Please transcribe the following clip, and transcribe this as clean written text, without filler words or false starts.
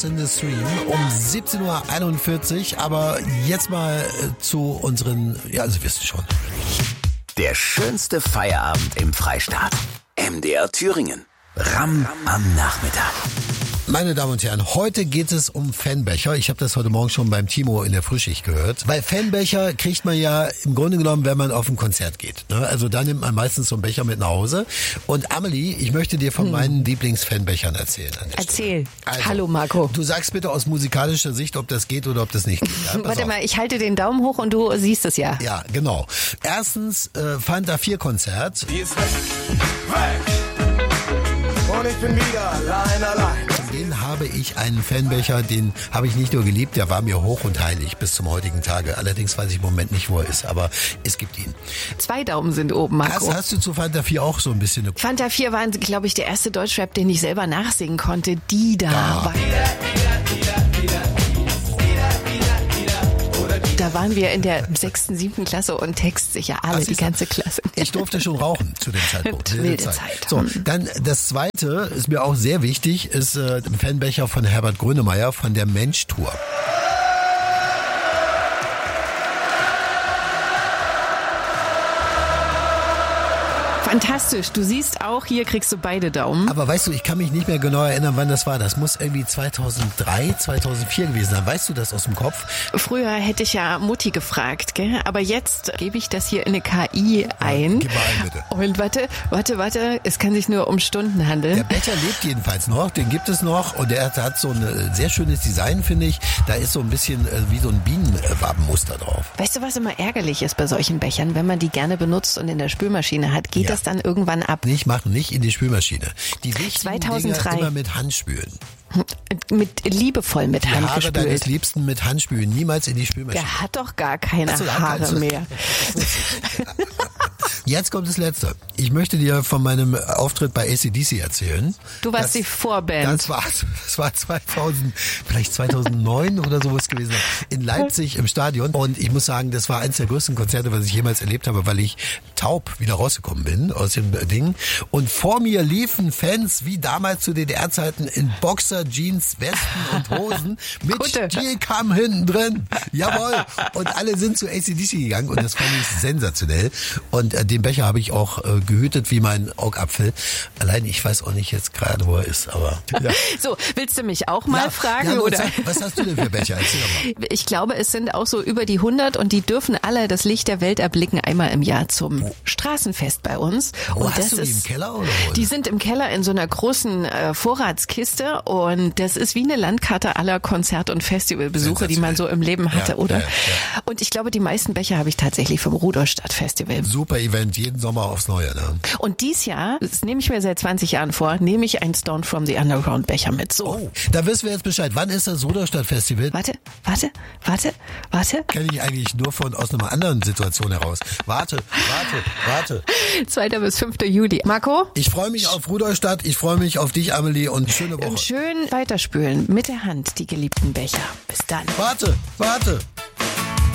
In the Stream um 17.41 Uhr, aber jetzt mal zu unseren, ja, Sie wissen schon. Der schönste Feierabend im Freistaat. MDR Thüringen. Ram am Nachmittag. Meine Damen und Herren, heute geht es um Fanbecher. Ich habe das heute Morgen schon beim Timo in der Frühschicht gehört. Weil Fanbecher kriegt man ja im Grunde genommen, wenn man auf ein Konzert geht. Also da nimmt man meistens so einen Becher mit nach Hause. Und Amelie, ich möchte dir von meinen Lieblingsfanbechern erzählen. Erzähl. Also, hallo Marco. Du sagst bitte aus musikalischer Sicht, ob das geht oder ob das nicht geht. Ja, Warte mal, ich halte den Daumen hoch und du siehst es ja. Ja, genau. Erstens Fanta 4 Konzert. Die ist weg. Und ich bin wieder allein. Den habe ich einen Fanbecher, den habe ich nicht nur geliebt, der war mir hoch und heilig bis zum heutigen Tage. Allerdings weiß ich im Moment nicht, wo er ist, aber es gibt ihn. 2 Daumen sind oben, Marco. Hast du zu Fanta 4 auch so ein bisschen eine... Fanta 4 war, glaube ich, der erste Deutschrap, den ich selber nachsingen konnte. Die da war. Da waren wir in der 6., 7. Klasse und textsicher alle, die ganze Klasse. Ich durfte schon rauchen zu dem Zeitpunkt. Wilde Zeit. So, dann das Zweite, ist mir auch sehr wichtig, ist ein Fanbecher von Herbert Grönemeyer von der Mensch-Tour. Fantastisch. Du siehst auch, hier kriegst du beide Daumen. Aber weißt du, ich kann mich nicht mehr genau erinnern, wann das war. Das muss irgendwie 2003, 2004 gewesen sein. Weißt du das aus dem Kopf? Früher hätte ich ja Mutti gefragt, gell? Aber jetzt gebe ich das hier in eine KI ein. Gib mal ein, bitte. Und warte. Es kann sich nur um Stunden handeln. Der Becher lebt jedenfalls noch, den gibt es noch. Und der hat so ein sehr schönes Design, finde ich. Da ist so ein bisschen wie so ein Bienenwabenmuster drauf. Weißt du, was immer ärgerlich ist bei solchen Bechern? Wenn man die gerne benutzt und in der Spülmaschine hat, geht das dann irgendwann ab. Nicht machen, nicht in die Spülmaschine. Die wichtigen 2003. Dinger immer mit Hand spülen. Liebevoll mit Hand Haare gespült. deines Liebsten mit Hand spülen, niemals in die Spülmaschine. Der hat doch gar keine Ach so, Haare mehr. Jetzt kommt das Letzte. Ich möchte dir von meinem Auftritt bei AC/DC erzählen. Du warst die Vorband. Das war 2009 oder sowas gewesen, in Leipzig im Stadion. Und ich muss sagen, das war eines der größten Konzerte, was ich jemals erlebt habe, weil ich taub wieder rausgekommen bin aus dem Ding. Und vor mir liefen Fans wie damals zu DDR-Zeiten in Boxer, Jeans, Westen und Hosen mit Stierkamm hinten drin. Jawohl. Und alle sind zu AC/DC gegangen und das fand ich sensationell. Und den Becher habe ich auch gehütet wie mein Augapfel. Allein ich weiß auch nicht jetzt gerade, wo er ist, aber ja. So, willst du mich auch mal fragen? Ja, oder? Was hast du denn für Becher? Erzähl doch mal. Ich glaube, es sind auch so über die 100 und die dürfen alle das Licht der Welt erblicken, einmal im Jahr zum Straßenfest bei uns. Wo und hast du die im Keller oder wo? Die sind im Keller in so einer großen Vorratskiste und das ist wie eine Landkarte aller Konzert- und Festivalbesuche, die man so im Leben hatte, oder? Ja. Und ich glaube, die meisten Becher habe ich tatsächlich vom Rudolstadt Festival. Super Event, jeden Sommer aufs Neue, ne? Und dies Jahr, das nehme ich mir seit 20 Jahren vor, nehme ich einen Stone from the Underground Becher mit. So. Oh, da wissen wir jetzt Bescheid. Wann ist das Rudolstadt Festival? Warte. Kenne ich eigentlich nur aus einer anderen Situation heraus. Warte. 2. bis 5. Juli. Marco? Ich freue mich auf Rudolstadt, ich freue mich auf dich, Amelie, und schöne Woche. Schön weiterspülen mit der Hand die geliebten Becher. Bis dann. Warte.